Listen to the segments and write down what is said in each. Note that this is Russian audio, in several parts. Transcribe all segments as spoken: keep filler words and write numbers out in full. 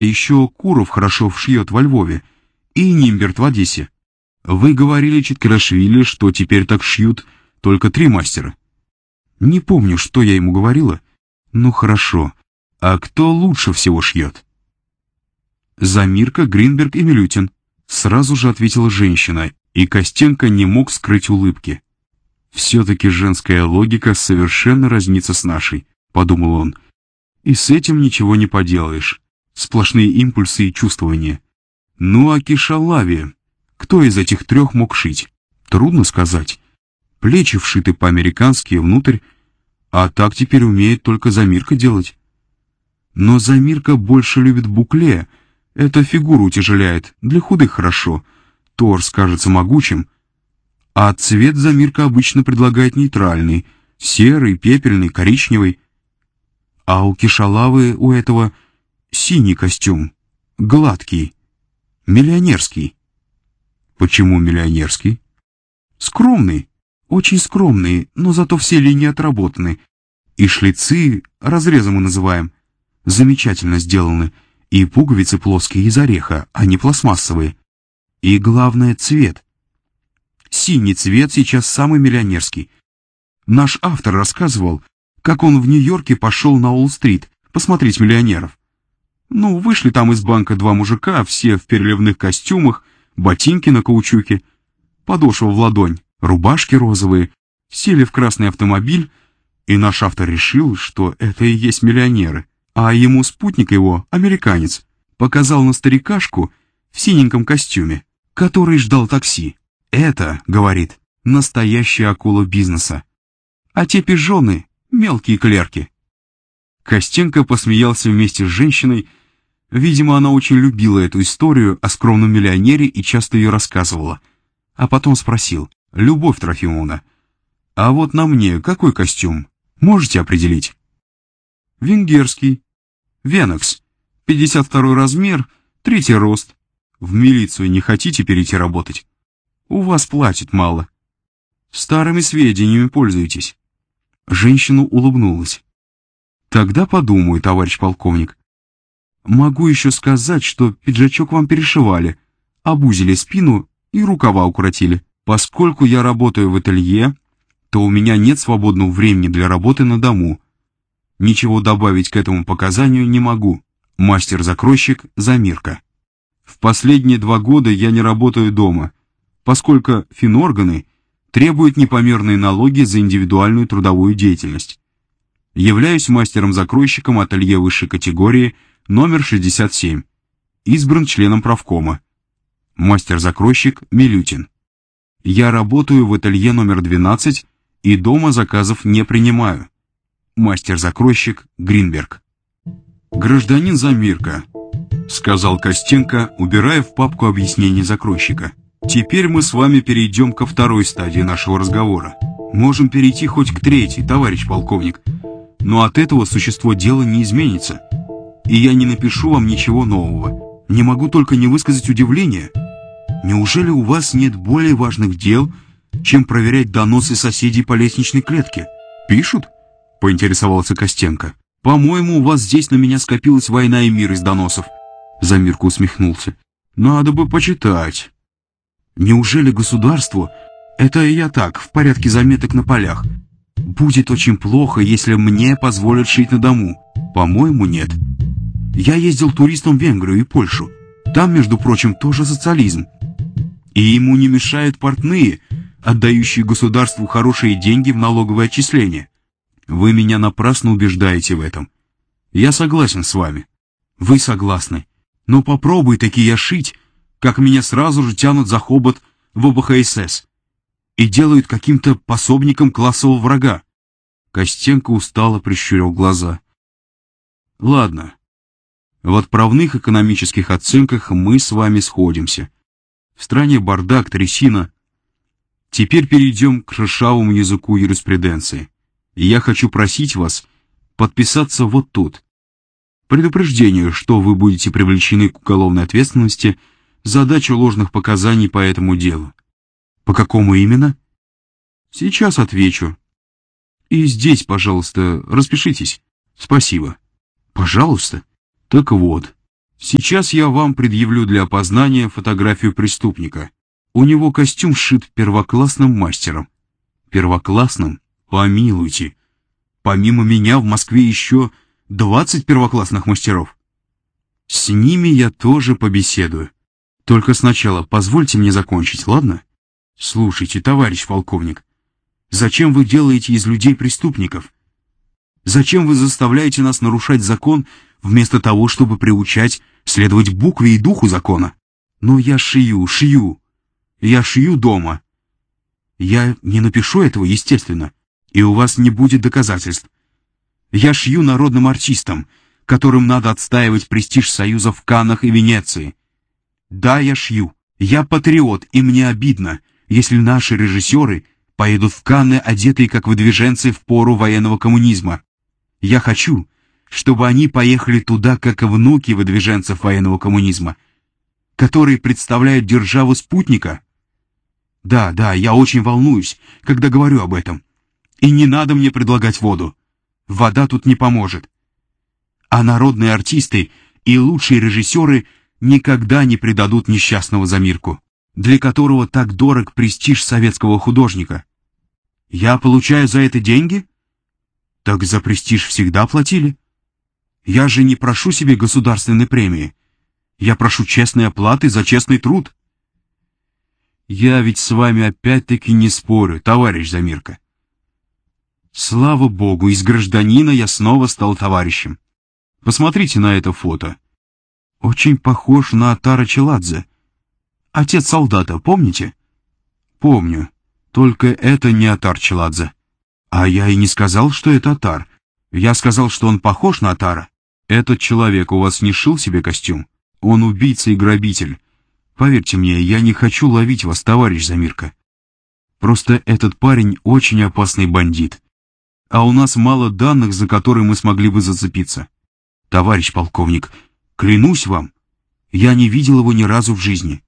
Еще Куров хорошо вшьет во Львове и Нимберт в Одессе. Вы говорили Читкарашвили, что теперь так шьют только три мастера. Не помню, что я ему говорила. Ну хорошо. А кто лучше всего шьет? Замирка, Гринберг и Милютин. Сразу же ответила женщина, и Костенко не мог скрыть улыбки. Все-таки женская логика совершенно разнится с нашей, подумал он. И с этим ничего не поделаешь. Сплошные импульсы и чувствования. Ну а Кишалави? Кто из этих трех мог шить? Трудно сказать. Плечи вшиты по-американски внутрь, а так теперь умеет только Замирка делать. Но Замирка больше любит букле. Это фигуру утяжеляет, для худых хорошо. Торс кажется могучим. А цвет Замирка обычно предлагает нейтральный. Серый, пепельный, коричневый. А у Кишалавы у этого синий костюм. Гладкий. Миллионерский. Почему миллионерский? Скромный. Очень скромный, но зато все линии отработаны. И шлицы, разрезы мы называем, замечательно сделаны. И пуговицы плоские из ореха, а не пластмассовые. И главное — цвет. Синий цвет сейчас самый миллионерский. Наш автор рассказывал, как он в Нью-Йорке пошел на Уолл-стрит посмотреть миллионеров. Ну, вышли там из банка два мужика, все в переливных костюмах, ботинки на каучуке, подошва в ладонь, рубашки розовые, сели в красный автомобиль, и наш автор решил, что это и есть миллионеры. А ему спутник его, американец, показал на старикашку в синеньком костюме, который ждал такси. Это, говорит, настоящая акула бизнеса. А те пижоны — мелкие клерки. Костенко посмеялся вместе с женщиной. Видимо, она очень любила эту историю о скромном миллионере и часто ее рассказывала. А потом спросил: «Любовь Трофимовна, а вот на мне какой костюм? Можете определить?» «Венгерский. Венокс. пятьдесят второй размер, третий рост. В милицию не хотите перейти работать? У вас платят мало. Старыми сведениями пользуетесь». Женщина улыбнулась. «Тогда подумаю, товарищ полковник. Могу еще сказать, что пиджачок вам перешивали, обузили спину и рукава укоротили. Поскольку я работаю в ателье, то у меня нет свободного времени для работы на дому. Ничего добавить к этому показанию не могу. Мастер-закройщик Замирка. В последние два года я не работаю дома, поскольку финорганы требуют непомерные налоги за индивидуальную трудовую деятельность. Являюсь мастером-закройщиком ателье высшей категории номер шестьдесят семь. Избран членом правкома. Мастер-закройщик Милютин. Я работаю в ателье номер двенадцать и дома заказов не принимаю. Мастер-закройщик Гринберг. «Гражданин Замирка», — сказал Костенко, убирая в папку объяснение закройщика. «Теперь мы с вами перейдем ко второй стадии нашего разговора. Можем перейти хоть к третьей, товарищ полковник, но от этого существо дела не изменится. И я не напишу вам ничего нового. Не могу только не высказать удивление. Неужели у вас нет более важных дел, чем проверять доносы соседей по лестничной клетке?» «Пишут?» — поинтересовался Костенко. «По-моему, у вас здесь на меня скопилась война и мир из доносов». Замирка усмехнулся. «Надо бы почитать». «Неужели государству, это я так, в порядке заметок на полях, будет очень плохо, если мне позволят шить на дому? По-моему, нет. Я ездил туристом в Венгрию и Польшу. Там, между прочим, тоже социализм. И ему не мешают портные, отдающие государству хорошие деньги в налоговое отчисление. Вы меня напрасно убеждаете в этом. Я согласен с вами. Вы согласны. Но попробуй таки я шить, как меня сразу же тянут за хобот в о бэ ха эс эс и делают каким-то пособником классового врага». Костенко устало прищурил глаза. «Ладно. В отправных экономических оценках мы с вами сходимся. В стране бардак, трясина. Теперь перейдем к шершавому языку юриспруденции. И я хочу просить вас подписаться вот тут. Предупреждение, что вы будете привлечены к уголовной ответственности за дачу ложных показаний по этому делу». «По какому именно?» «Сейчас отвечу. И здесь, пожалуйста, распишитесь. Спасибо». «Пожалуйста». «Так вот, Сейчас я вам предъявлю для опознания фотографию преступника. У него костюм сшит первоклассным мастером. Первоклассным? Помилуйте. Помимо меня в Москве еще двадцать первоклассных мастеров. С ними я тоже побеседую. Только сначала позвольте мне закончить, ладно? Слушайте, товарищ полковник, зачем вы делаете из людей преступников? Зачем вы заставляете нас нарушать закон, вместо того, чтобы приучать следовать букве и духу закона? Но я шью, шью. Я шью дома. Я не напишу этого, естественно, и у вас не будет доказательств. Я шью народным артистам, которым надо отстаивать престиж Союза в Каннах и Венеции. Да, я шью. Я патриот, и мне обидно, если наши режиссеры поедут в Канны, одетые как выдвиженцы в пору военного коммунизма. Я хочу, чтобы они поехали туда, как внуки выдвиженцев военного коммунизма, которые представляют державу спутника. Да, да, я очень волнуюсь, когда говорю об этом. И не надо мне предлагать воду. Вода тут не поможет. А народные артисты и лучшие режиссеры никогда не предадут несчастного Замирку, для которого так дорог престиж советского художника. Я получаю за это деньги? Так за престиж всегда платили. Я же не прошу себе государственной премии. Я прошу честной оплаты за честный труд. Я ведь с вами опять-таки не спорю, товарищ Замирка. Слава богу, из гражданина я снова стал товарищем. Посмотрите на это фото. Очень похож на Атара Челадзе. Отец солдата, помните? Помню. Только это не Атар Челадзе. А я и не сказал, что это Атар. Я сказал, что он похож на Атара. Этот человек у вас не шил себе костюм? Он убийца и грабитель. Поверьте мне, я не хочу ловить вас, товарищ Замирка. Просто этот парень очень опасный бандит. А у нас мало данных, за которые мы смогли бы зацепиться. Товарищ полковник, клянусь вам, я не видел его ни разу в жизни.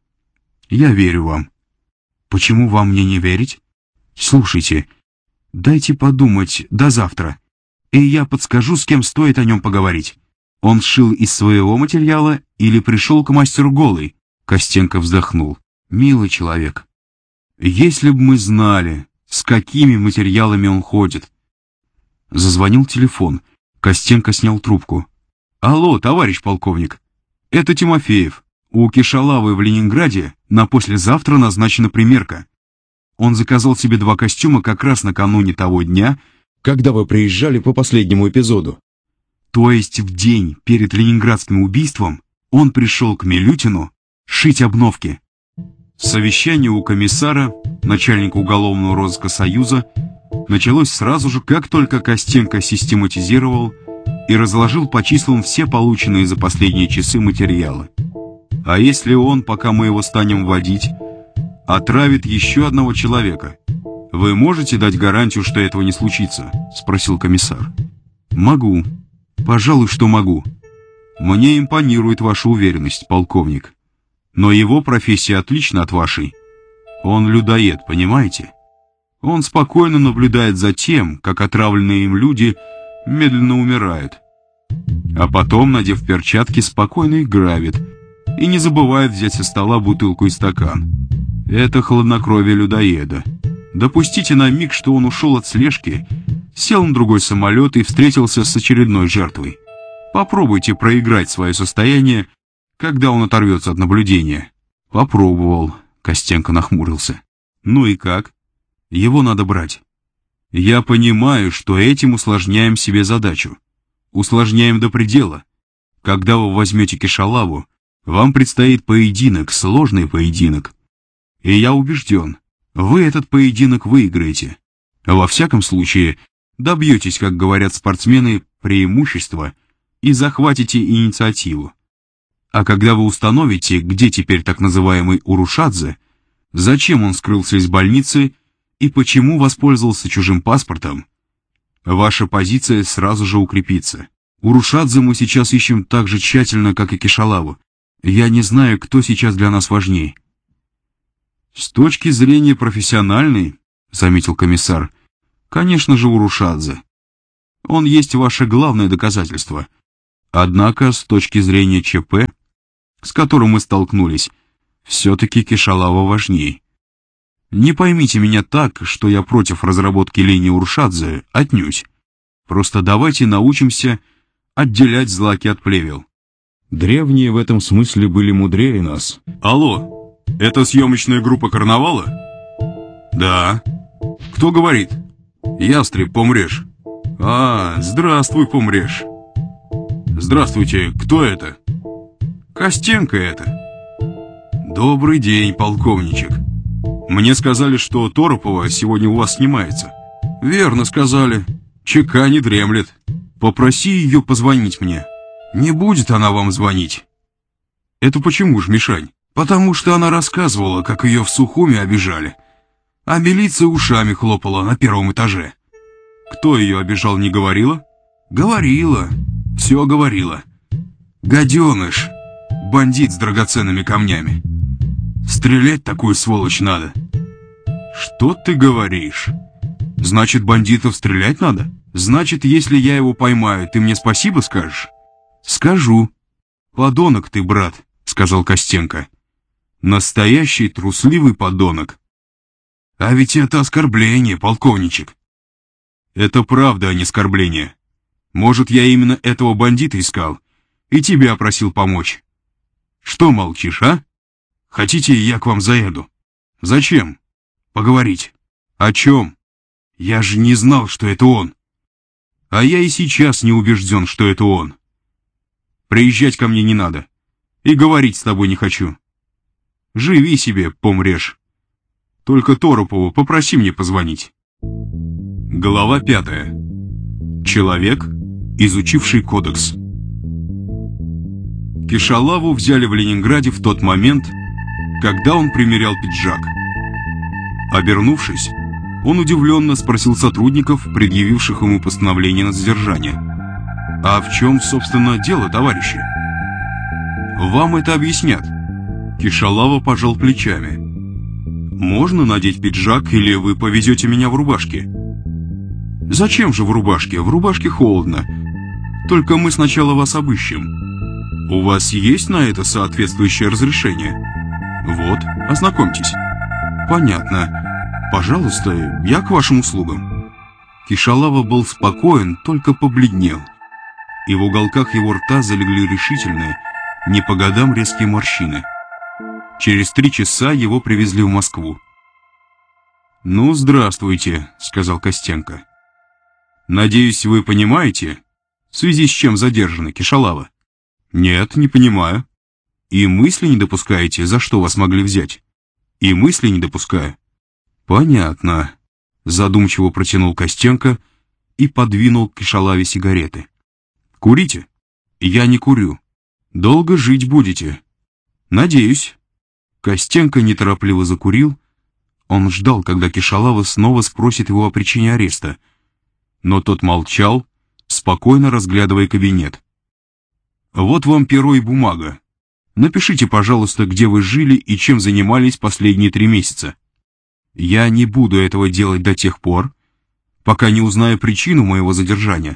Я верю вам. Почему вам мне не верить? Слушайте, дайте подумать до завтра, и я подскажу, с кем стоит о нем поговорить. Он сшил из своего материала или пришел к мастеру голый? Костенко вздохнул. Милый человек, если бы мы знали, с какими материалами он ходит. Зазвонил телефон. Костенко снял трубку. Алло, товарищ полковник, это Тимофеев. У Кишалавы в Ленинграде на послезавтра назначена примерка. Он заказал себе два костюма как раз накануне того дня, когда вы приезжали по последнему эпизоду. То есть в день перед ленинградским убийством он пришел к Милютину шить обновки. Совещание у комиссара, начальника уголовного розыска Союза, началось сразу же, как только Костенко систематизировал и разложил по числам все полученные за последние часы материалы. А если он, пока мы его станем вводить, отравит еще одного человека, вы можете дать гарантию, что этого не случится? Спросил комиссар. Могу. Пожалуй, что могу. Мне импонирует ваша уверенность, полковник. Но его профессия отлична от вашей. Он людоед, понимаете? Он спокойно наблюдает за тем, как отравленные им люди медленно умирают. А потом, надев перчатки, спокойно их грабит и не забывает взять со стола бутылку и стакан. Это хладнокровие людоеда. Допустите на миг, что он ушел от слежки, сел на другой самолет и встретился с очередной жертвой. Попробуйте проиграть свое состояние, когда он оторвется от наблюдения. Попробовал. Костенко нахмурился. Ну и как? Его надо брать. Я понимаю, что этим усложняем себе задачу. Усложняем до предела. Когда вы возьмете Кишалаву, вам предстоит поединок, сложный поединок. И я убежден, вы этот поединок выиграете. Во всяком случае, добьетесь, как говорят спортсмены, преимущества и захватите инициативу. А когда вы установите, где теперь так называемый Урушадзе, зачем он скрылся из больницы и почему воспользовался чужим паспортом, ваша позиция сразу же укрепится. Урушадзе мы сейчас ищем так же тщательно, как и Кишалаву. Я не знаю, кто сейчас для нас важней. С точки зрения профессиональной, заметил комиссар, конечно же Урушадзе. Он есть ваше главное доказательство. Однако, с точки зрения ЧП, с которым мы столкнулись, все-таки Кишалава важнее. Не поймите меня так, что я против разработки линии Уршадзе, отнюдь. Просто давайте научимся отделять злаки от плевел. Древние в этом смысле были мудрее нас. Алло, это съемочная группа карнавала? Да. Кто говорит? Ястреб, помрешь. А, здравствуй, помрешь. Здравствуйте, кто это? Костенко это. Добрый день, полковничек. Мне сказали, что Торопова сегодня у вас снимается. Верно сказали. ЧК не дремлет. Попроси ее позвонить мне. Не будет она вам звонить. Это почему ж, Мишань? Потому что она рассказывала, как ее в Сухуми обижали. А милиция ушами хлопала на первом этаже. Кто ее обижал, не говорила? Говорила. Все говорила. Гаденыш. Бандит с драгоценными камнями. Стрелять такую сволочь надо. Что ты говоришь? Значит, бандитов стрелять надо? Значит, если я его поймаю, ты мне спасибо скажешь? Скажу. Подонок ты, брат, сказал Костенко. Настоящий трусливый подонок. А ведь это оскорбление, полковничек. Это правда, а не оскорбление. Может, я именно этого бандита искал и тебя просил помочь. Что молчишь, а? Хотите, я к вам заеду? Зачем? Поговорить. О чем? Я же не знал, что это он. А я и сейчас не убежден, что это он. Приезжать ко мне не надо. И говорить с тобой не хочу. Живи себе, помрешь. Только Торопову попроси мне позвонить. Глава пятая. Человек, изучивший кодекс. Кишалаву взяли в Ленинграде в тот момент, когда он примерял пиджак. Обернувшись, он удивленно спросил сотрудников, предъявивших ему постановление на задержание. «А в чем, собственно, дело, товарищи?» «Вам это объяснят». Кишалава пожал плечами. «Можно надеть пиджак, или вы повезете меня в рубашке?» «Зачем же в рубашке? В рубашке холодно. Только мы сначала вас обыщем. У вас есть на это соответствующее разрешение?» «Вот, ознакомьтесь». «Понятно. Пожалуйста, я к вашим услугам». Кишалава был спокоен, только побледнел. И в уголках его рта залегли решительные, не по годам резкие морщины. Через три часа его привезли в Москву. «Ну, здравствуйте», — сказал Костенко. «Надеюсь, вы понимаете, в связи с чем задержаны, Кишалава?» «Нет, не понимаю». «И мысли не допускаете, за что вас могли взять?» «И мысли не допускаю». «Понятно», — задумчиво протянул Костенко и подвинул к Кишалаве сигареты. «Курите?» «Я не курю». «Долго жить будете?» «Надеюсь». Костенко неторопливо закурил. Он ждал, когда Кишалава снова спросит его о причине ареста. Но тот молчал, спокойно разглядывая кабинет. «Вот вам перо и бумага. Напишите, пожалуйста, где вы жили и чем занимались последние три месяца. Я не буду этого делать до тех пор, пока не узнаю причину моего задержания».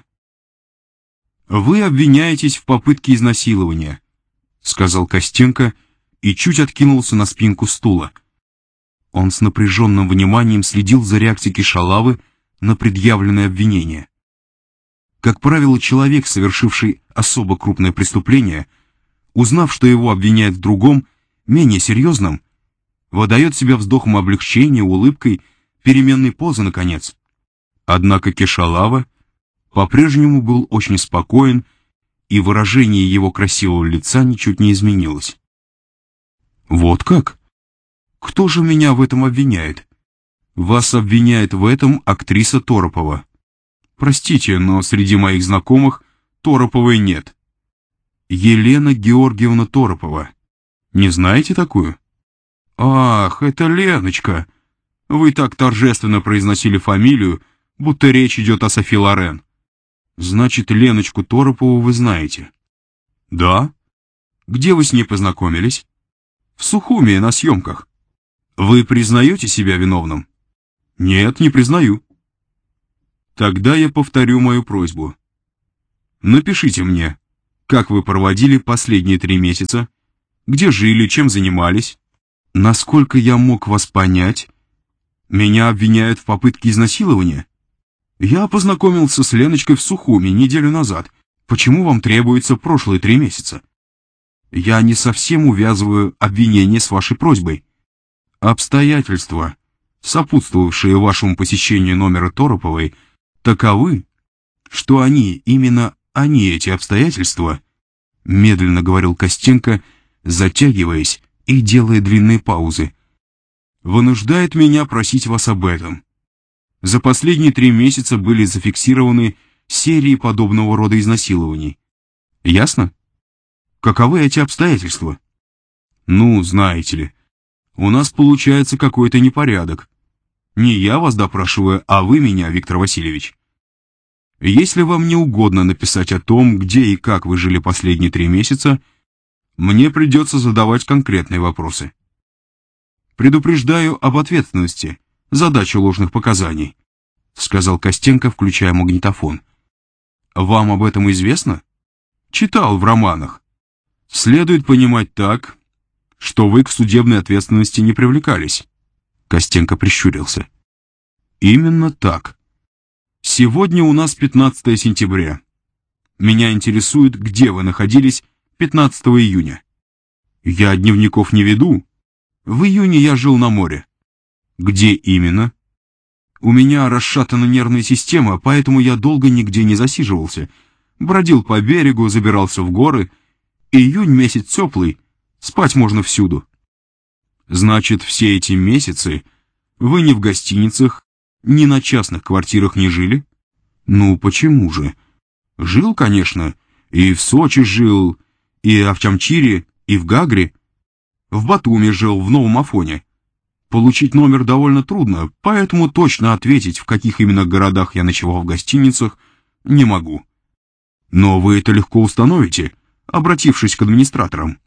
«Вы обвиняетесь в попытке изнасилования», — сказал Костенко и чуть откинулся на спинку стула. Он с напряженным вниманием следил за реакцией Кишалавы на предъявленное обвинение. Как правило, человек, совершивший особо крупное преступление, узнав, что его обвиняют в другом, менее серьезном, выдает себя вздохом облегчения, улыбкой, переменной позы, наконец. Однако Кишалава по-прежнему был очень спокоен, и выражение его красивого лица ничуть не изменилось. «Вот как? Кто же меня в этом обвиняет?» «Вас обвиняет в этом актриса Торопова. Простите, но среди моих знакомых Тороповой нет. Елена Георгиевна Торопова. Не знаете такую?» «Ах, это Леночка. Вы так торжественно произносили фамилию, будто речь идет о Софи Лорен. Значит, Леночку Торопову вы знаете?» «Да». «Где вы с ней познакомились?» «В Сухуми, на съемках». «Вы признаете себя виновным?» «Нет, не признаю». «Тогда я повторю мою просьбу. Напишите мне, Как вы проводили последние три месяца? Где жили, чем занимались? Насколько я мог вас понять, меня обвиняют в попытке изнасилования? Я познакомился с Леночкой в Сухуми неделю назад. Почему вам требуется прошлые три месяца? Я не совсем увязываю обвинение с вашей просьбой. Обстоятельства, сопутствовавшие вашему посещению номера Тороповой, таковы, что они, именно они, эти обстоятельства, медленно говорил Костенко, затягиваясь и делая длинные паузы, вынуждает меня просить вас об этом. За последние три месяца были зафиксированы серии подобного рода изнасилований. Ясно? Каковы эти обстоятельства? Ну, знаете ли, у нас получается какой-то непорядок. Не я вас допрашиваю, а вы меня, Виктор Васильевич. Если вам не угодно написать о том, где и как вы жили последние три месяца, мне придется задавать конкретные вопросы. Предупреждаю об ответственности за дачу ложных показаний, сказал Костенко, включая магнитофон. Вам об этом известно? Читал в романах. Следует понимать так, что вы к судебной ответственности не привлекались. Костенко прищурился. Именно так. Сегодня у нас пятнадцатое сентября. Меня интересует, где вы находились пятнадцатого июня. Я дневников не веду. В июне я жил на море. Где именно? У меня расшатана нервная система, поэтому я долго нигде не засиживался. Бродил по берегу, забирался в горы. Июнь месяц теплый, спать можно всюду. Значит, все эти месяцы вы ни в гостиницах, ни на частных квартирах не жили? Ну, почему же? Жил, конечно, и в Сочи жил, и в Чамчире, и в Гагре. В Батуми жил, в Новом Афоне. Получить номер довольно трудно, поэтому точно ответить, в каких именно городах я ночевал в гостиницах, не могу. Но вы это легко установите, обратившись к администраторам.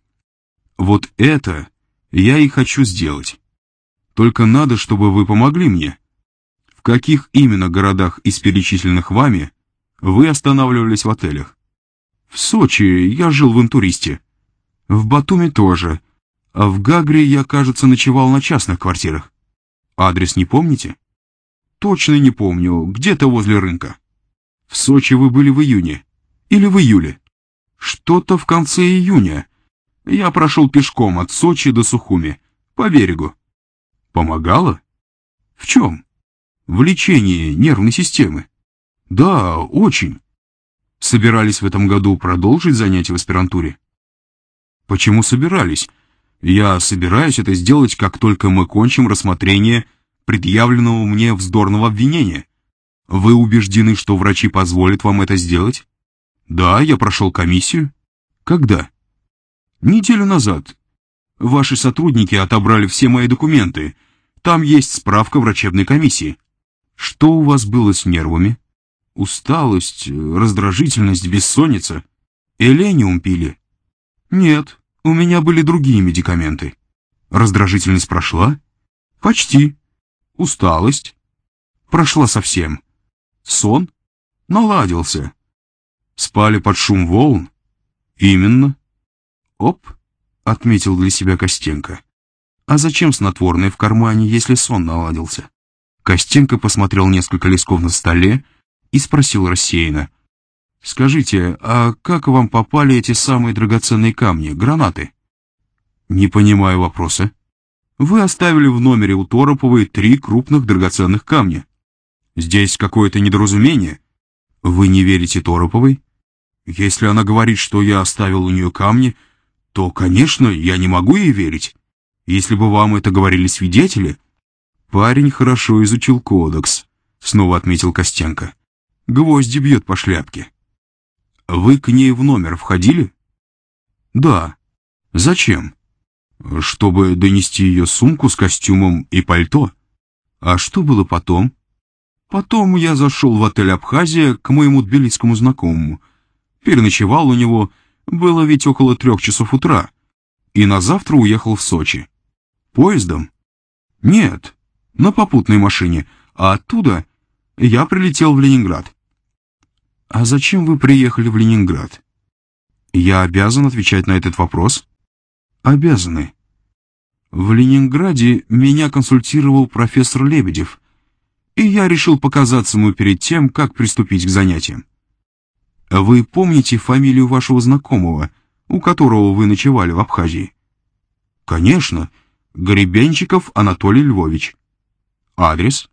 Вот это я и хочу сделать. Только надо, чтобы вы помогли мне. В каких именно городах из перечисленных вами вы останавливались в отелях? В Сочи я жил в интуристе. В Батуми тоже. А в Гагре я, кажется, ночевал на частных квартирах. Адрес не помните? Точно не помню, где-то возле рынка. В Сочи вы были в июне. Или в июле? Что-то в конце июня. Я прошел пешком от Сочи до Сухуми, по берегу. Помогало? В чем? В лечении нервной системы. Да, очень. Собирались в этом году продолжить занятия в аспирантуре? Почему собирались? Я собираюсь это сделать, как только мы кончим рассмотрение предъявленного мне вздорного обвинения. Вы убеждены, что врачи позволят вам это сделать? Да, я прошел комиссию. Когда? Неделю назад. Ваши сотрудники отобрали все мои документы. Там есть справка врачебной комиссии. Что у вас было с нервами? Усталость, раздражительность, бессонница. Элениум пили? Нет, у меня были другие медикаменты. Раздражительность прошла? Почти. Усталость? Прошла совсем. Сон? Наладился. Спали под шум волн? Именно. Оп, отметил для себя Костенко. А зачем снотворное в кармане, если сон наладился? Костенко посмотрел несколько листков на столе и спросил рассеянно. Скажите, а как вам попали эти самые драгоценные камни, гранаты? Не понимаю вопроса. Вы оставили в номере у Тороповой три крупных драгоценных камня. Здесь какое-то недоразумение. Вы не верите Тороповой? Если она говорит, что я оставил у нее камни, то, конечно, я не могу ей верить. Если бы вам это говорили свидетели... Парень хорошо изучил кодекс, снова отметил Костенко. Гвозди бьет по шляпке. Вы к ней в номер входили? Да. Зачем? Чтобы донести ее сумку с костюмом и пальто. А что было потом? Потом я зашел в отель «Абхазия» к моему тбилисскому знакомому. Переночевал у него, было ведь около трех часов утра, и на завтра уехал в Сочи. Поездом? Нет, на попутной машине, а оттуда я прилетел в Ленинград. А зачем вы приехали в Ленинград? Я обязан отвечать на этот вопрос? Обязаны. В Ленинграде меня консультировал профессор Лебедев, и я решил показаться ему перед тем, как приступить к занятиям. Вы помните фамилию вашего знакомого, у которого вы ночевали в Абхазии? Конечно, Гребенщиков Анатолий Львович. Адрес?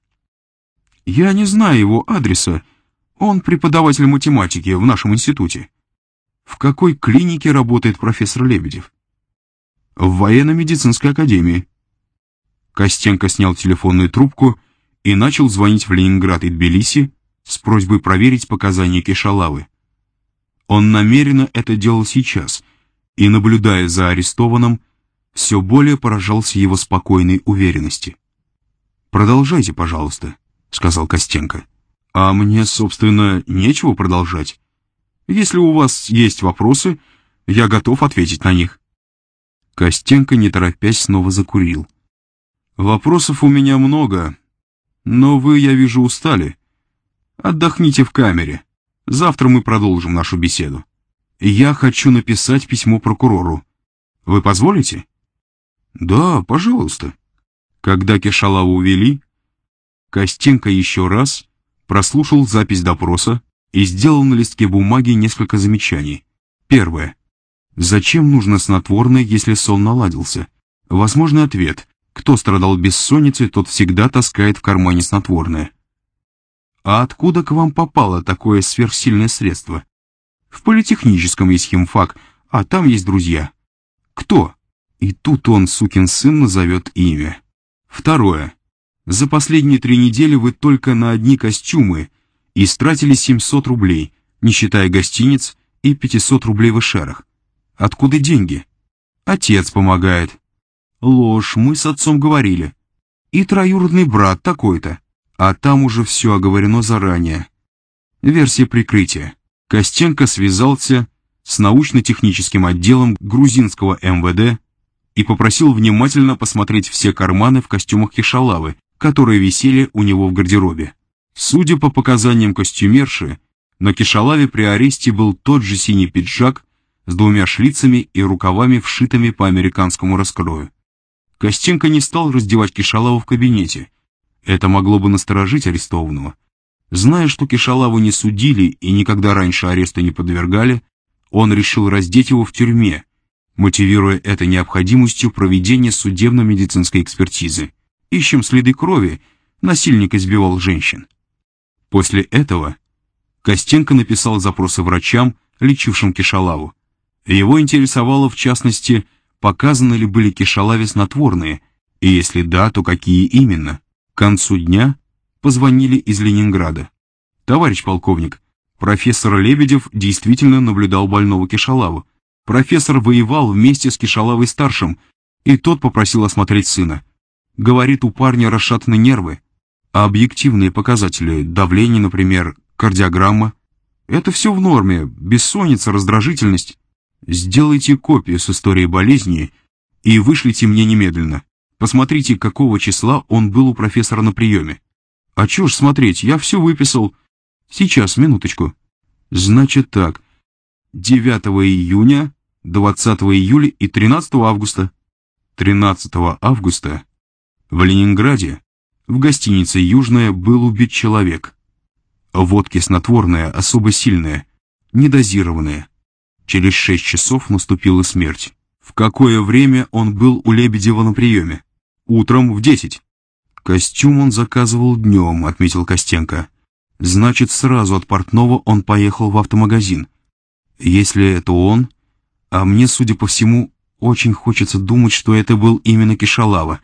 Я не знаю его адреса. Он преподаватель математики в нашем институте. В какой клинике работает профессор Лебедев? В военно-медицинской академии. Костенко снял телефонную трубку и начал звонить в Ленинград и Тбилиси с просьбой проверить показания Кишалавы. Он намеренно это делал сейчас и, наблюдая за арестованным, все более поражался его спокойной уверенности. «Продолжайте, пожалуйста», — сказал Костенко. «А мне, собственно, нечего продолжать. Если у вас есть вопросы, я готов ответить на них». Костенко, не торопясь, снова закурил. «Вопросов у меня много, но вы, я вижу, устали. Отдохните в камере. Завтра мы продолжим нашу беседу. Я хочу написать письмо прокурору. Вы позволите?» «Да, пожалуйста». Когда Кишалаву увели, Костенко еще раз прослушал запись допроса и сделал на листке бумаги несколько замечаний. Первое. Зачем нужно снотворное, если сон наладился? Возможный ответ. Кто страдал бессонницей, тот всегда таскает в кармане снотворное. А откуда к вам попало такое сверхсильное средство? В политехническом есть химфак, а там есть друзья. Кто? И тут он, сукин сын, назовет имя. Второе. За последние три недели вы только на одни костюмы истратили семьсот рублей, не считая гостиниц, и пятьсот рублей в эшерах. Откуда деньги? Отец помогает. Ложь, мы с отцом говорили. И троюродный брат такой-то. А там уже все оговорено заранее. Версия прикрытия. Костенко связался с научно-техническим отделом грузинского эм вэ дэ и попросил внимательно посмотреть все карманы в костюмах Кишалавы, которые висели у него в гардеробе. Судя по показаниям костюмерши, на Кишалаве при аресте был тот же синий пиджак с двумя шлицами и рукавами, вшитыми по американскому раскрою. Костенко не стал раздевать Кишалаву в кабинете. Это могло бы насторожить арестованного. Зная, что Кишалаву не судили и никогда раньше аресту не подвергали, он решил раздеть его в тюрьме, мотивируя это необходимостью проведения судебно-медицинской экспертизы. Ищем следы крови, насильник избивал женщин. После этого Костенко написал запросы врачам, лечившим Кишалаву. Его интересовало, в частности, показаны ли были Кишалаве снотворные, и если да, то какие именно. К концу дня позвонили из Ленинграда. «Товарищ полковник, профессор Лебедев действительно наблюдал больного Кишалаву. Профессор воевал вместе с Кишалавой-старшим, и тот попросил осмотреть сына. Говорит, у парня расшатаны нервы, а объективные показатели, давление, например, кардиограмма, это все в норме, бессонница, раздражительность. Сделайте копию с историей болезни и вышлите мне немедленно. Посмотрите, какого числа он был у профессора на приеме». «А чё ж смотреть, я все выписал. Сейчас, минуточку. Значит так, девятого июня, двадцатого июля и тринадцатого августа. тринадцатого августа в Ленинграде в гостинице «Южная» был убит человек. Водки снотворное особо сильное, недозированное. Через шесть часов наступила смерть. В какое время он был у Лебедева на приеме? Утром в десять. Костюм он заказывал днем, отметил Костенко. Значит, сразу от портного он поехал в автомагазин. Если это он, а мне, судя по всему, очень хочется думать, что это был именно Кишалава.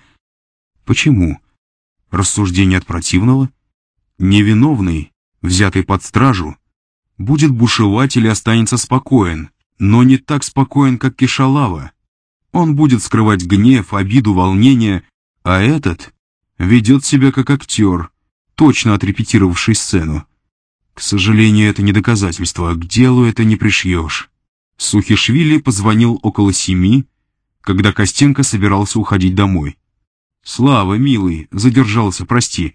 Почему? Рассуждение от противного? Невиновный, взятый под стражу, будет бушевать или останется спокоен, но не так спокоен, как Кишалава. Он будет скрывать гнев, обиду, волнение, а этот ведет себя как актер, точно отрепетировавший сцену. К сожалению, это не доказательство, к делу это не пришьешь. Сухишвили позвонил около семи, когда Костенко собирался уходить домой. «Слава, милый, задержался, прости.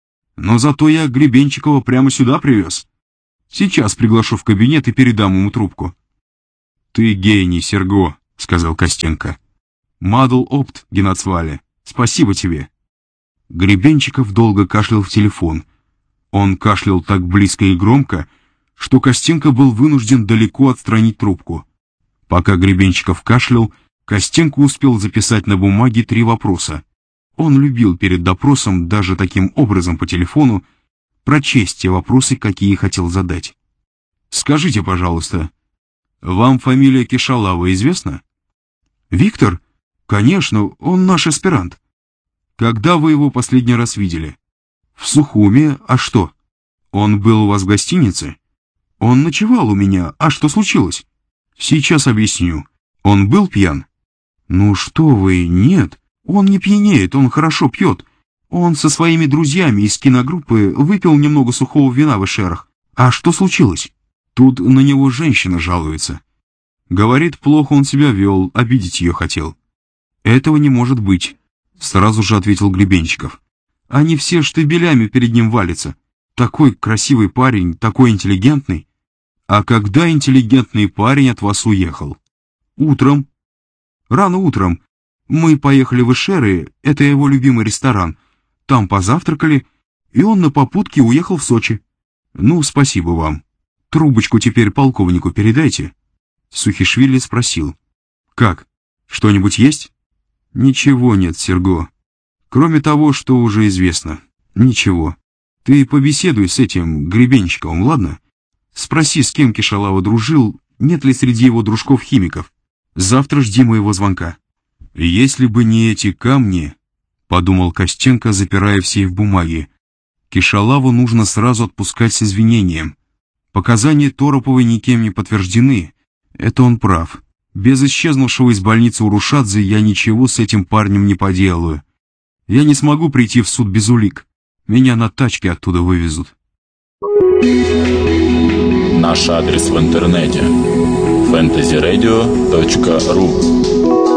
Но зато я Гребенщикова прямо сюда привез. Сейчас приглашу в кабинет и передам ему трубку». «Ты гений, Серго», — сказал Костенко. «Мадл опт, Геноцвале. Спасибо тебе». Гребенщиков долго кашлял в телефон. Он кашлял так близко и громко, что Костенко был вынужден далеко отстранить трубку. Пока Гребенщиков кашлял, Костенко успел записать на бумаге три вопроса. Он любил перед допросом, даже таким образом по телефону, прочесть те вопросы, какие хотел задать. «Скажите, пожалуйста, вам фамилия Кишалава известна?» «Виктор? Конечно, он наш аспирант». «Когда вы его последний раз видели?» «В Сухуме. А что? Он был у вас в гостинице?» «Он ночевал у меня. А что случилось?» «Сейчас объясню. Он был пьян?» «Ну что вы, нет. Он не пьянеет, он хорошо пьет. Он со своими друзьями из киногруппы выпил немного сухого вина в эшерах. А что случилось?» «Тут на него женщина жалуется. Говорит, плохо он себя вел, обидеть ее хотел». «Этого не может быть», — сразу же ответил Гребенщиков. «Они все штабелями перед ним валятся. Такой красивый парень, такой интеллигентный». «А когда интеллигентный парень от вас уехал?» «Утром. Рано утром. Мы поехали в Эшеры, это его любимый ресторан. Там позавтракали, и он на попутке уехал в Сочи». «Ну, спасибо вам. Трубочку теперь полковнику передайте». Сухишвили спросил. «Как? Что-нибудь есть?» «Ничего нет, Серго. Кроме того, что уже известно. Ничего. Ты побеседуй с этим Гребенщиковым, ладно? Спроси, с кем Кишалава дружил, нет ли среди его дружков химиков. Завтра жди моего звонка». «Если бы не эти камни», — подумал Костенко, запирая в сейф бумаги, «Кишалаву нужно сразу отпускать с извинением. Показания Тороповой никем не подтверждены. Это он прав. Без исчезнувшего из больницы Урушадзе я ничего с этим парнем не поделаю. Я не смогу прийти в суд без улик. Меня на тачке оттуда вывезут». Наш адрес в интернете фэнтези радио точка ру.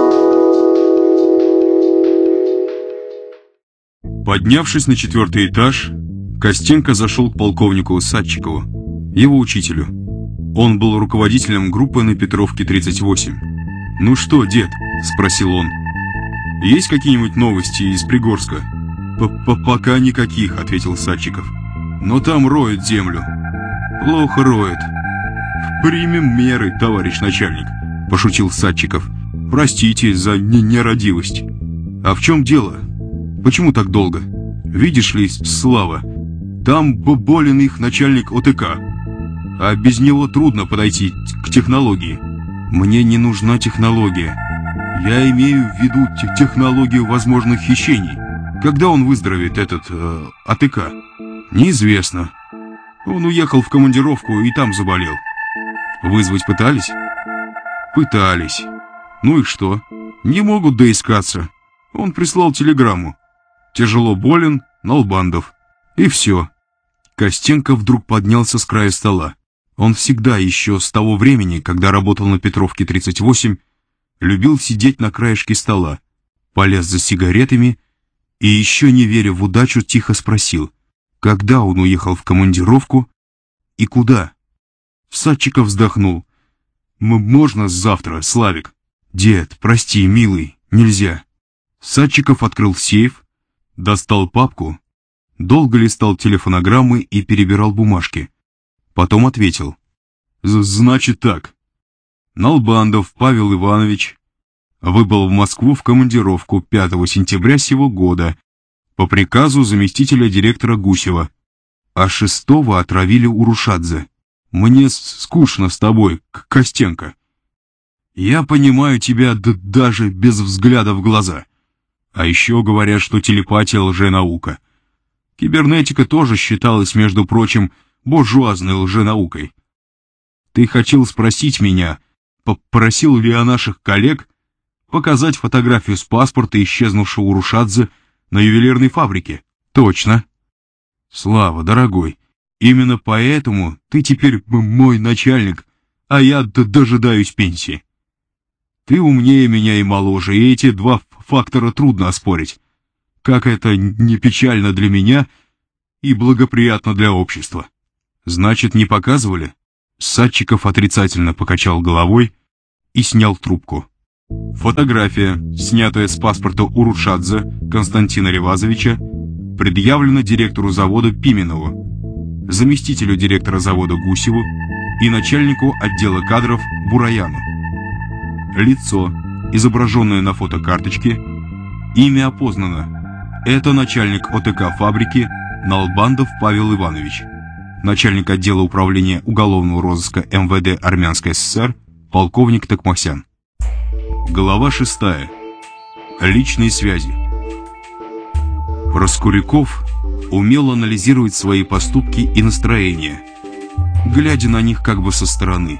Поднявшись на четвертый этаж, Костенко зашел к полковнику Усадчикову, его учителю. Он был руководителем группы на Петровке тридцать восемь. «Ну что, дед?» — спросил он. «Есть какие-нибудь новости из Пригорска?» «Пока никаких», — ответил Садчиков. «Но там роют землю». «Плохо роют». «Примем меры, товарищ начальник», — пошутил Садчиков. «Простите за нерадивость». «А в чем дело? Почему так долго? Видишь ли, Слава, там болен их начальник ОТК, а без него трудно подойти к технологии». «Мне не нужна технология. Я имею в виду технологию возможных хищений. Когда он выздоровеет, этот э, АТК?» «Неизвестно. Он уехал в командировку и там заболел». «Вызвать пытались?» «Пытались. Ну и что? Не могут доискаться. Он прислал телеграмму. Тяжело болен, Налбандов. И все». Костенко вдруг поднялся с края стола. Он всегда, еще с того времени, когда работал на Петровке тридцать восемь, любил сидеть на краешке стола, полез за сигаретами и, еще не веря в удачу, тихо спросил, когда он уехал в командировку и куда. Садчиков вздохнул. «Можно завтра, Славик?» «Дед, прости, милый, нельзя». Садчиков открыл сейф, достал папку, долго листал телефонограммы и перебирал бумажки. Потом ответил. «Значит так. Налбандов Павел Иванович выбыл в Москву в командировку пятого сентября сего года по приказу заместителя директора Гусева, а шестого отравили Урушадзе. Мне скучно с тобой, Костенко. Я понимаю тебя даже без взгляда в глаза. А еще говорят, что телепатия — лженаука. Кибернетика тоже считалась, между прочим, буржуазной лженаукой. Ты хотел спросить меня, попросил ли я наших коллег показать фотографию с паспорта исчезнувшего Урушадзе на ювелирной фабрике? Точно. Слава, дорогой, именно поэтому ты теперь мой начальник, а я дожидаюсь пенсии. Ты умнее меня и моложе, и эти два фактора трудно оспорить. Как это не печально для меня и благоприятно для общества. Значит, не показывали? Садчиков отрицательно покачал головой и снял трубку. Фотография, снятая с паспорта Урушадзе Константина Ревазовича, предъявлена директору завода Пименову, заместителю директора завода Гусеву и начальнику отдела кадров Бураяну. Лицо, изображенное на фотокарточке, имя опознано. Это начальник ОТК фабрики Налбандов Павел Иванович, начальник отдела управления уголовного розыска МВД Армянской ССР полковник Токмасян. Глава шестая. Личные связи. Проскуряков умел анализировать свои поступки и настроения, глядя на них как бы со стороны.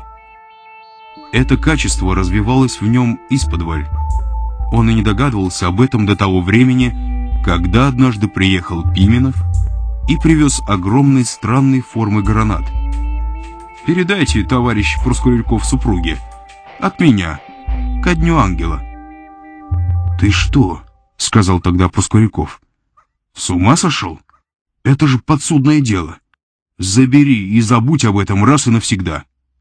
Это качество развивалось в нем исподволь. Он и не догадывался об этом до того времени, когда однажды приехал Пименов и привез огромной странной формы гранат. «Передайте, товарищ Проскуряков, супруге, от меня, ко дню ангела». «Ты что?» — сказал тогда Проскуряков. «С ума сошел? Это же подсудное дело. Забери и забудь об этом раз и навсегда».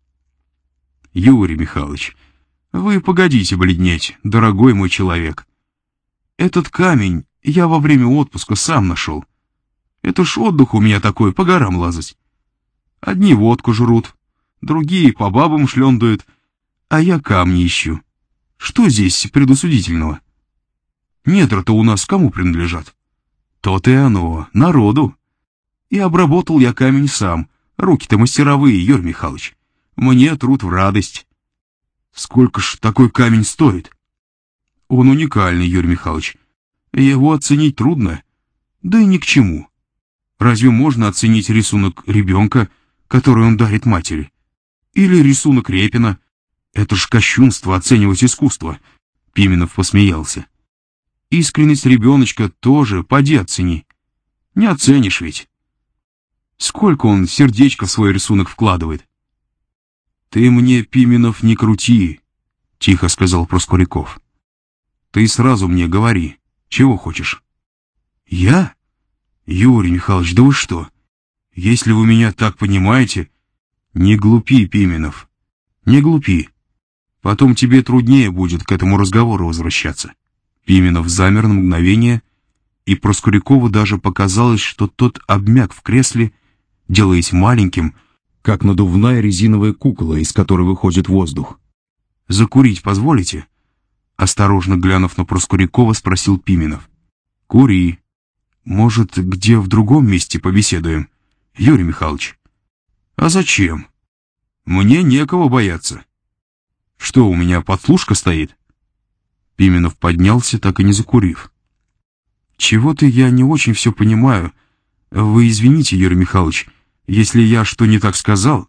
«Юрий Михайлович, вы погодите бледнеть, дорогой мой человек. Этот камень я во время отпуска сам нашел. Это ж отдых у меня такой, по горам лазать. Одни водку жрут, другие по бабам шлендают, а я камни ищу. Что здесь предусудительного? Недра-то у нас кому принадлежат? То-то и оно, народу. И обработал я камень сам, руки-то мастеровые, Юрий Михайлович. Мне труд в радость. Сколько ж такой камень стоит? Он уникальный, Юрий Михайлович. Его оценить трудно, да и ни к чему. Разве можно оценить рисунок ребенка, который он дарит матери? Или рисунок Репина? Это ж кощунство оценивать искусство. Пименов посмеялся. Искренность ребеночка тоже поди оцени. Не оценишь ведь. Сколько он сердечко в свой рисунок вкладывает? «Ты мне, Пименов, не крути», — тихо сказал Проскуряков. «Ты сразу мне говори, чего хочешь». «Я? Юрий Михайлович, да вы что? Если вы меня так понимаете...» «Не глупи, Пименов, не глупи. Потом тебе труднее будет к этому разговору возвращаться». Пименов замер на мгновение, и Проскурякову даже показалось, что тот обмяк в кресле, делаясь маленьким, как надувная резиновая кукла, из которой выходит воздух. «Закурить позволите?» Осторожно глянув на Проскурякова, спросил Пименов. «Кури. Может, где в другом месте побеседуем, Юрий Михайлович?» «А зачем? Мне некого бояться. Что, у меня подслушка стоит?» Пименов поднялся, так и не закурив. «Чего-то я не очень все понимаю. Вы извините, Юрий Михайлович, если я что не так сказал».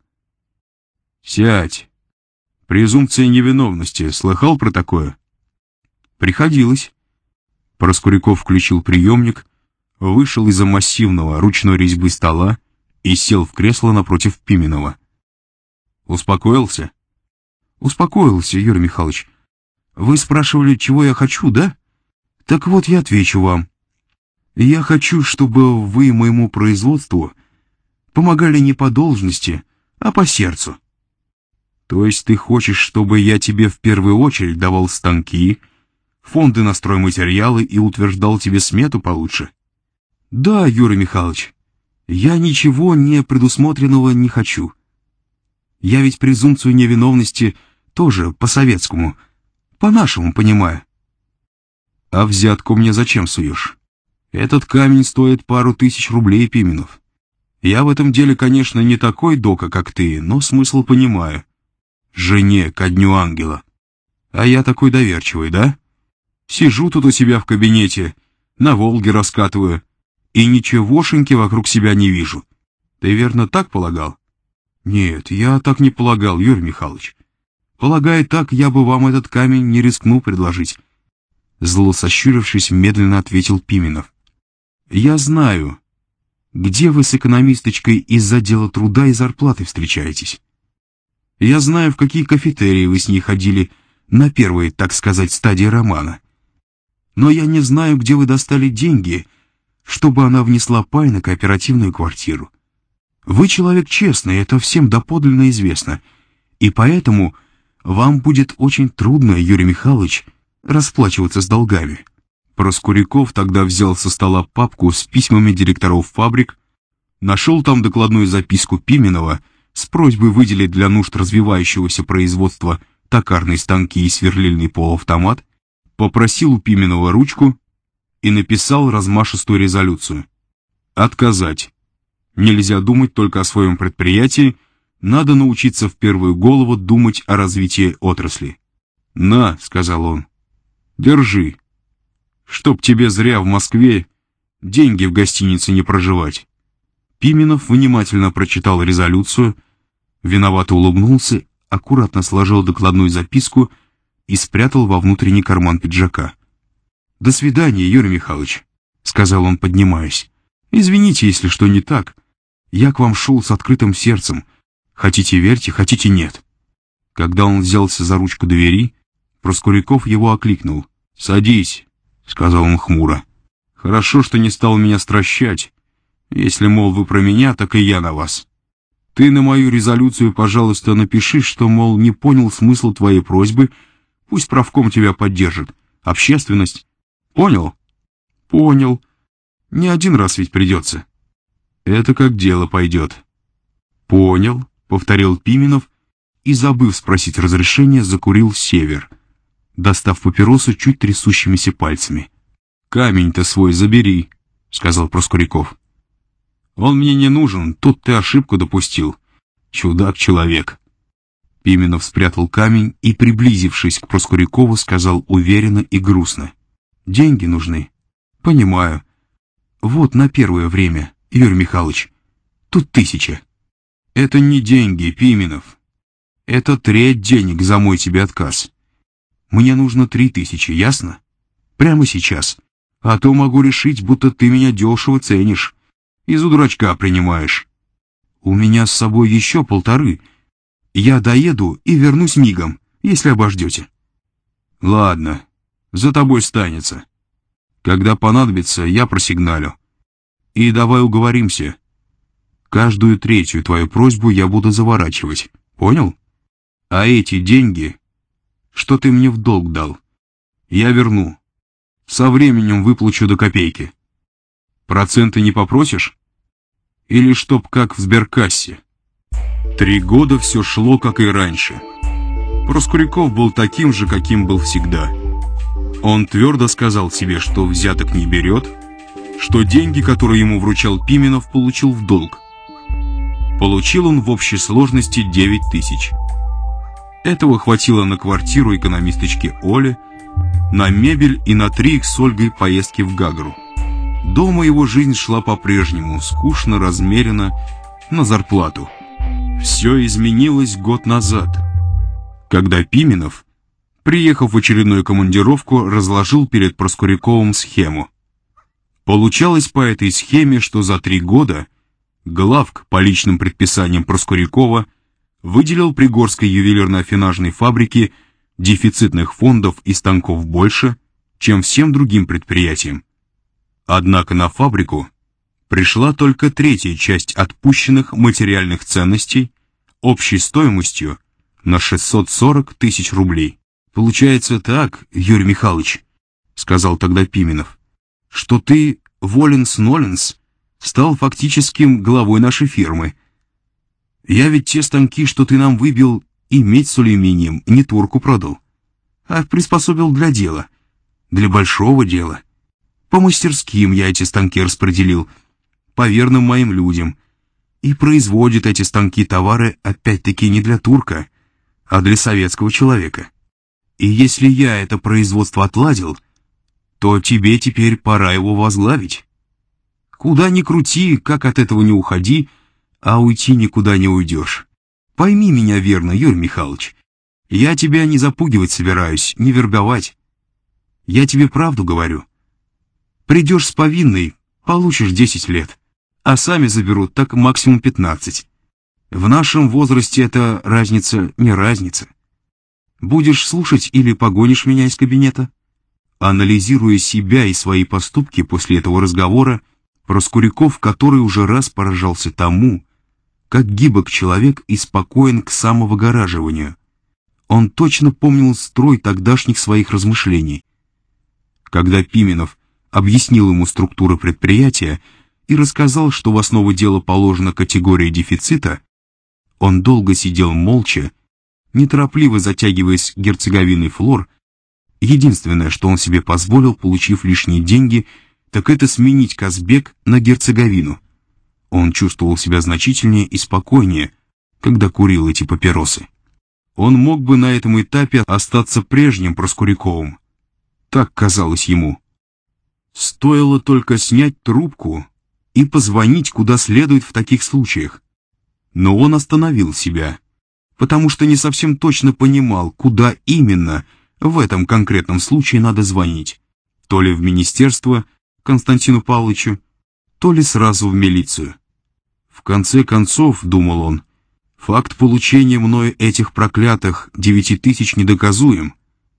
«Сядь. Презумпция невиновности. Слыхал про такое?» «Приходилось». Проскуряков включил приемник, вышел из-за массивного ручной резьбы стола и сел в кресло напротив Пименова. «Успокоился?» «Успокоился, Юрий Михайлович. Вы спрашивали, чего я хочу, да? Так вот, я отвечу вам. Я хочу, чтобы вы моему производству помогали не по должности, а по сердцу». «То есть ты хочешь, чтобы я тебе в первую очередь давал станки, фонды на стройматериалы и утверждал тебе смету получше?» «Да, Юрий Михайлович, я ничего не предусмотренного не хочу. Я ведь презумпцию невиновности тоже по-советскому, по-нашему понимаю». «А взятку мне зачем суешь? Этот камень стоит пару тысяч рублей, Пименов. Я в этом деле, конечно, не такой дока, как ты, но смысл понимаю. Жене ко дню ангела. А я такой доверчивый, да? Сижу тут у себя в кабинете, на Волге раскатываю, и ничегошеньки вокруг себя не вижу. Ты верно так полагал?» «Нет, я так не полагал, Юрий Михайлович. Полагая так, я бы вам этот камень не рискнул предложить». Зло сощурившись, медленно ответил Пименов. «Я знаю, где вы с экономисточкой из отдела труда и зарплаты встречаетесь. Я знаю, в какие кафетерии вы с ней ходили на первой, так сказать, стадии романа. Но я не знаю, где вы достали деньги, чтобы она внесла пай на кооперативную квартиру. Вы человек честный, это всем доподлинно известно, и поэтому вам будет очень трудно, Юрий Михайлович, расплачиваться с долгами». Проскуряков тогда взял со стола папку с письмами директоров фабрик, нашел там докладную записку Пименова с просьбой выделить для нужд развивающегося производства токарные станки и сверлильный полуавтомат, попросил у Пименова ручку и написал размашистую резолюцию. Отказать. Нельзя думать только о своем предприятии, надо научиться в первую голову думать о развитии отрасли. «На», — сказал он, — «держи, чтоб тебе зря в Москве деньги в гостинице не проживать». Пименов внимательно прочитал резолюцию, виновато улыбнулся, аккуратно сложил докладную записку и спрятал во внутренний карман пиджака. «До свидания, Юрий Михайлович», — сказал он, поднимаясь. «Извините, если что не так. Я к вам шел с открытым сердцем. Хотите верьте, хотите нет». Когда он взялся за ручку двери, Проскуряков его окликнул. «Садись», — сказал он хмуро. «Хорошо, что не стал меня стращать. Если, мол, вы про меня, так и я на вас. Ты на мою резолюцию, пожалуйста, напиши, что, мол, не понял смысл твоей просьбы, пусть правком тебя поддержит. Общественность. Понял?» «Понял. Не один раз ведь придется». «Это как дело пойдет». «Понял», — повторил Пименов и, забыв спросить разрешения, закурил север, достав папиросу чуть трясущимися пальцами. «Камень-то свой забери», — сказал Проскуряков. «Он мне не нужен, тут ты ошибку допустил. Чудак-человек». Пименов спрятал камень и, приблизившись к Проскурякову, сказал уверенно и грустно. «Деньги нужны». «Понимаю. Вот на первое время, Юрий Михайлович. Тут тысяча». «Это не деньги, Пименов. Это треть денег за мой тебе отказ. Мне нужно три тысячи, ясно? Прямо сейчас. А то могу решить, будто ты меня дешево ценишь и за дурачка принимаешь. У меня с собой еще полторы. Я доеду и вернусь мигом, если обождете». «Ладно, за тобой станется. Когда понадобится, я просигналю. И давай уговоримся. Каждую третью твою просьбу я буду заворачивать, понял? А эти деньги, что ты мне в долг дал, я верну. Со временем выплачу до копейки. Проценты не попросишь? Или чтоб как в сберкассе?» Три года все шло, как и раньше. Проскуряков был таким же, каким был всегда. Он твердо сказал себе, что взяток не берет, что деньги, которые ему вручал Пименов, получил в долг. Получил он в общей сложности девять тысяч. Этого хватило на квартиру экономисточки Оле, на мебель и на три их с Ольгой поездки в Гагру. Дома его жизнь шла по-прежнему, скучно, размеренно, на зарплату. Все изменилось год назад, когда Пименов, приехав в очередную командировку, разложил перед Проскуряковым схему. Получалось по этой схеме, что за три года главк по личным предписаниям Проскурякова выделил Пригорской ювелирно-афинажной фабрике дефицитных фондов и станков больше, чем всем другим предприятиям. Однако на фабрику пришла только третья часть отпущенных материальных ценностей общей стоимостью на шестьсот сорок тысяч рублей. «Получается так, Юрий Михайлович, — сказал тогда Пименов, — что ты, воленс-ноленс, стал фактическим главой нашей фирмы. Я ведь те станки, что ты нам выбил, и медь с алюминием, не турку продал, а приспособил для дела, для большого дела. По мастерским я эти станки распределил, по верным моим людям, и производят эти станки товары опять-таки не для турка, а для советского человека. И если я это производство отладил, то тебе теперь пора его возглавить. Куда ни крути, как от этого не уходи, а уйти никуда не уйдешь. Пойми меня верно, Юрий Михайлович, я тебя не запугивать собираюсь, не вербовать. Я тебе правду говорю. Придешь с повинной, получишь десять лет, а сами заберут так максимум пятнадцать. В нашем возрасте эта разница не разница. Будешь слушать или погонишь меня из кабинета?» Анализируя себя и свои поступки после этого разговора, Проскуряков, который уже раз поражался тому, как гибок человек и спокоен к самовыгораживанию, Он точно помнил строй тогдашних своих размышлений. Когда Пименов объяснил ему структуру предприятия и рассказал, что в основу дела положена категория дефицита, он долго сидел молча, неторопливо затягиваясь герцеговиной флор. Единственное, что он себе позволил, получив лишние деньги, так это сменить Казбек на герцеговину. Он чувствовал себя значительнее и спокойнее, когда курил эти папиросы. Он мог бы на этом этапе остаться прежним Проскуряковым. Так казалось ему. Стоило только снять трубку и позвонить куда следует в таких случаях. Но он остановил себя, потому что не совсем точно понимал, куда именно в этом конкретном случае надо звонить. То ли в министерство Константину Павловичу, то ли сразу в милицию. В конце концов, думал он, факт получения мною этих проклятых девяти тысяч недоказуем,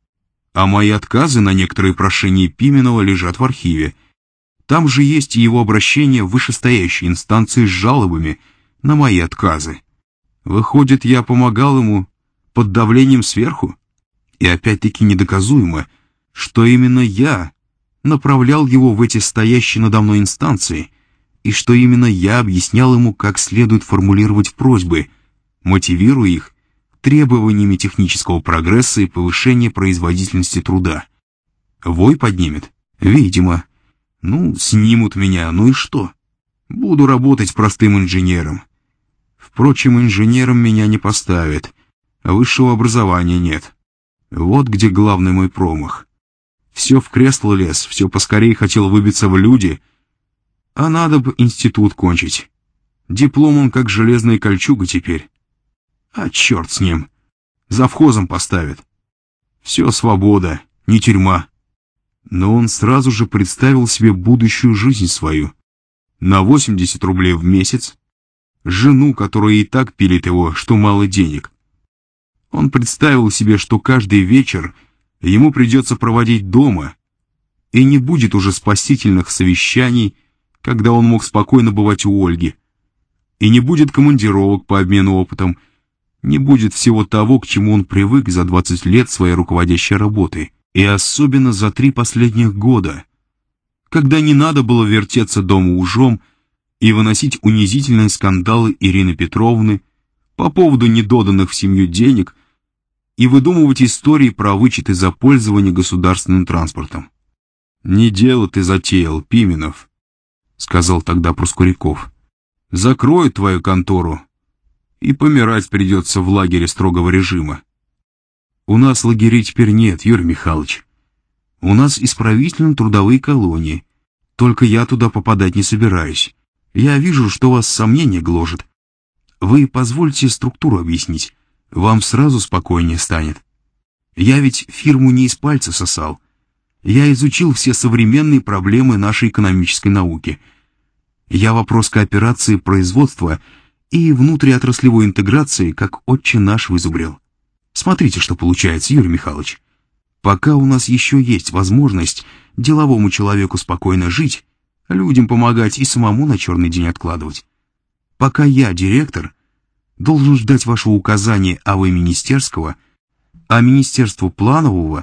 а мои отказы на некоторые прошения Пименова лежат в архиве. Там же есть и его обращение в вышестоящие инстанции с жалобами на мои отказы. Выходит, я помогал ему под давлением сверху? И опять-таки недоказуемо, что именно я направлял его в эти стоящие надо мной инстанции, и что именно я объяснял ему, как следует формулировать просьбы, мотивируя их требованиями технического прогресса и повышения производительности труда. Вой поднимет? Видимо. Ну, снимут меня, ну и что? Буду работать простым инженером. Впрочем, инженером меня не поставят, а высшего образования нет. Вот где главный мой промах. Все в кресло лез, все поскорее хотел выбиться в люди, а надо бы институт кончить. Диплом он как железная кольчуга теперь. А черт с ним. Завхозом поставят. Все свобода, не тюрьма. Но он сразу же представил себе будущую жизнь свою. На восемьдесят рублей в месяц. Жену, которая и так пилит его, что мало денег. Он представил себе, что каждый вечер ему придется проводить дома, и не будет уже спасительных совещаний, когда он мог спокойно бывать у Ольги, и не будет командировок по обмену опытом, не будет всего того, к чему он привык за двадцать лет своей руководящей работы, и особенно за три последних года, когда не надо было вертеться дома ужом и выносить унизительные скандалы Ирины Петровны по поводу недоданных в семью денег и выдумывать истории про вычеты за пользование государственным транспортом. «Не дело ты затеял, Пименов», — сказал тогда Проскуряков. «Закроют твою контору, и помирать придется в лагере строгого режима. У нас лагерей теперь нет, Юрий Михайлович. У нас исправительно-трудовые колонии, только я туда попадать не собираюсь. Я вижу, что вас сомнения гложет. Вы позвольте структуру объяснить, вам сразу спокойнее станет. Я ведь фирму не из пальца сосал. Я изучил все современные проблемы нашей экономической науки. Я вопрос кооперации производства и внутриотраслевой интеграции как отче наш вызубрил. Смотрите, что получается, Юрий Михайлович. Пока у нас еще есть возможность деловому человеку спокойно жить, людям помогать и самому на черный день откладывать. Пока я, директор, должен ждать вашего указания, а вы министерского, а министерству планового,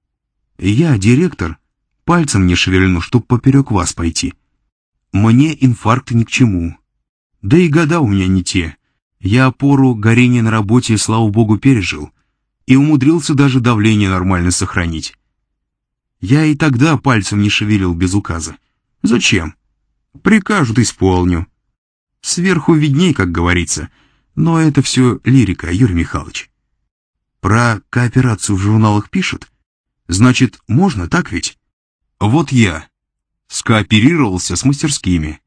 я, директор, пальцем не шевельну, чтоб поперек вас пойти. Мне инфаркт ни к чему. Да и года у меня не те. Я опору горения на работе, слава богу, пережил и умудрился даже давление нормально сохранить. Я и тогда пальцем не шевелил без указа. Зачем? Прикажут, исполню. Сверху видней, как говорится, но это все лирика, Юрий Михайлович. Про кооперацию в журналах пишут? Значит, можно, так ведь? Вот я скооперировался с мастерскими.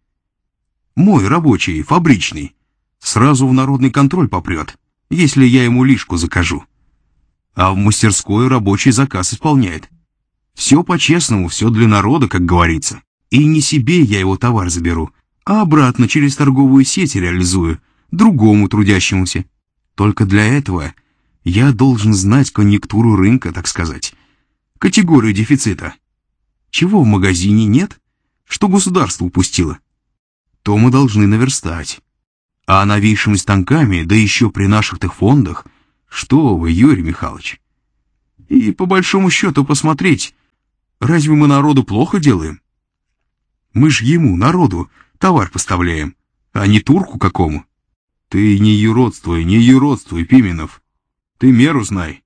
Мой рабочий, фабричный, сразу в народный контроль попрет, если я ему лишку закажу. А в мастерской рабочий заказ исполняет. Все по-честному, все для народа, как говорится. И не себе я его товар заберу, а обратно через торговую сеть реализую, другому трудящемуся. Только для этого я должен знать конъюнктуру рынка, так сказать, категорию дефицита. Чего в магазине нет, что государство упустило, то мы должны наверстать. А новейшими станками, да еще при наших-то фондах, Что вы, Юрий Михайлович? И по большому счету посмотреть, разве мы народу плохо делаем? Мы ж ему, народу, товар поставляем, а не турку какому. Ты не юродствуй, не юродствуй, Пименов. Ты меру знай.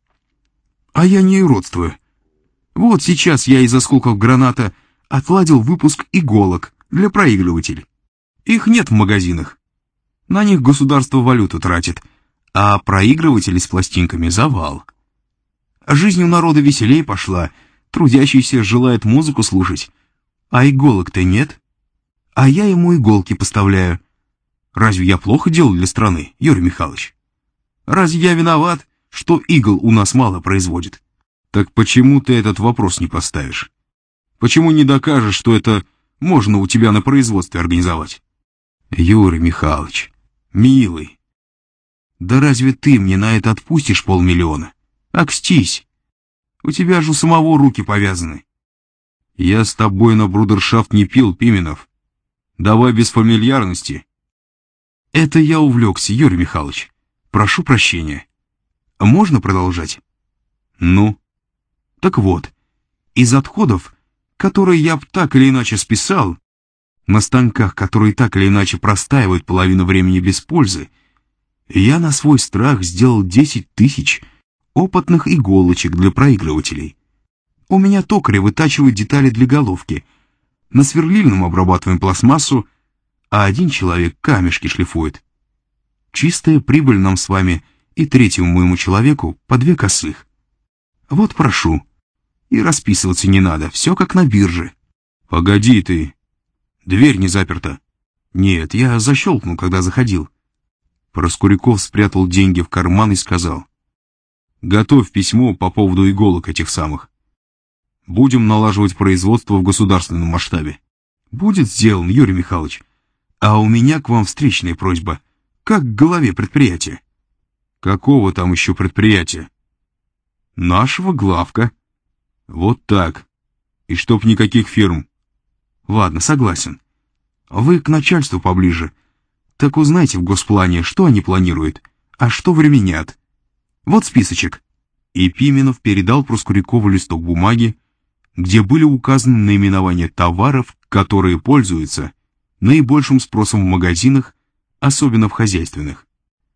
А я не юродствую. Вот сейчас я из осколков граната отладил выпуск иголок для проигрывателей. Их нет в магазинах. На них государство валюту тратит, а проигрыватели с пластинками завал. Жизнь у народа веселей пошла, трудящийся желает музыку слушать. А иголок-то нет. А я ему иголки поставляю. Разве я плохо делал для страны, Юрий Михайлович? Разве я виноват, что игл у нас мало производит? Так почему ты этот вопрос не поставишь? Почему не докажешь, что это можно у тебя на производстве организовать? Юрий Михайлович, милый, да разве ты мне на это отпустишь полмиллиона? Окстись. У тебя же у самого руки повязаны. Я с тобой на брудершафт не пил, Пименов. Давай без фамильярности. Это я увлекся, Юрий Михайлович. Прошу прощения. Можно продолжать? Ну? Так вот, из отходов, которые я б так или иначе списал, на станках, которые так или иначе простаивают половину времени без пользы, я на свой страх сделал десять тысяч опытных иголочек для проигрывателей. У меня токаря вытачивают детали для головки, на сверлильном обрабатываем пластмассу, а один человек камешки шлифует. Чистая прибыль нам с вами и третьему моему человеку по две косых. Вот прошу. И расписываться не надо, все как на бирже. Погоди ты. Дверь не заперта. Нет, я защелкнул, когда заходил. Проскуряков спрятал деньги в карман и сказал: готовь письмо по поводу иголок этих самых. Будем налаживать производство в государственном масштабе. Будет сделан, Юрий Михайлович. А у меня к вам встречная просьба. Как к главе предприятия. Какого там еще предприятия? Нашего главка. Вот так. И чтоб никаких фирм. Ладно, согласен. Вы к начальству поближе. Так узнайте в госплане, что они планируют, а что временят. Вот списочек. И Пименов передал Проскурякову листок бумаги, где были указаны наименования товаров, которые пользуются наибольшим спросом в магазинах, особенно в хозяйственных.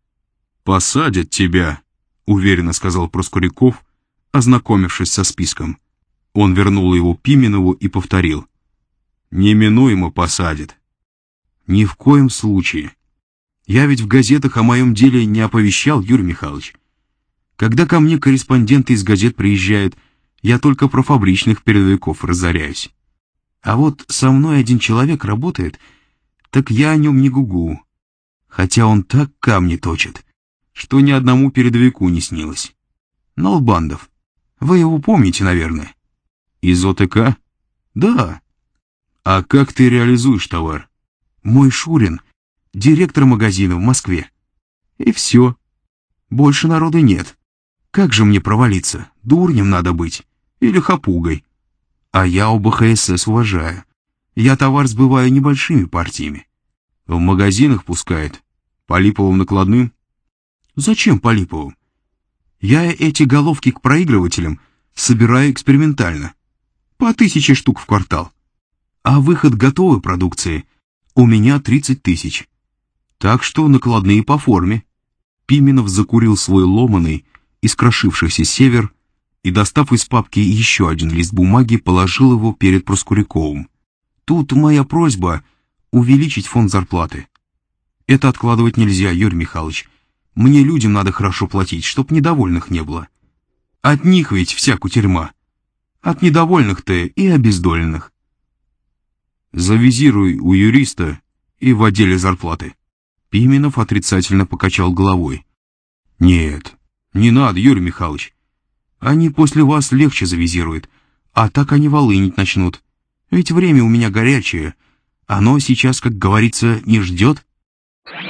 «Посадят тебя», — уверенно сказал Проскуряков, ознакомившись со списком. Он вернул его Пименову и повторил: «Неминуемо посадят». «Ни в коем случае. Я ведь в газетах о моем деле не оповещал, Юрий Михайлович. Когда ко мне корреспонденты из газет приезжают, я только про фабричных передовиков разоряюсь. А вот со мной один человек работает, так я о нем не гугу. Хотя он так камни точит, что ни одному передовику не снилось. Налбандов. Вы его помните, наверное?» «Из ОТК?» «Да». «А как ты реализуешь товар?» «Мой Шурин, директор магазина в Москве». «И все. Больше народу нет. Как же мне провалиться? Дурнем надо быть. Или хапугой. А я ОБ ХСС уважаю. Я товар сбываю небольшими партиями». «В магазинах пускает? По липовым накладным?» «Зачем по липовым? Я эти головки к проигрывателям собираю экспериментально. По тысяче штук в квартал. А выход готовой продукции у меня тридцать тысяч. Так что накладные по форме». Пименов закурил свой ломаный, искрошившийся север и, достав из папки еще один лист бумаги, положил его перед Проскуряковым. «Тут моя просьба увеличить фонд зарплаты. Это откладывать нельзя, Юрий Михайлович. Мне людям надо хорошо платить, чтоб недовольных не было. От них ведь вся кутерьма. От недовольных-то и обездоленных». «Завизируй у юриста и в отделе зарплаты». Пименов отрицательно покачал головой. «Нет, не надо, Юрий Михайлович. Они после вас легче завизируют, а так они волынить начнут. Ведь время у меня горячее. Оно сейчас, как говорится, не ждет».